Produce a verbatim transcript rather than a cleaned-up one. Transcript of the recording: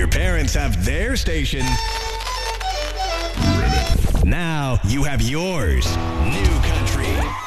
Your parents have their station. Now you have yours. New Country.